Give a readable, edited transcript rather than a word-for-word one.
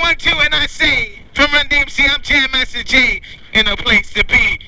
1, 2, and I say, from Run DMC, I'm Jam Master J, in a place to be.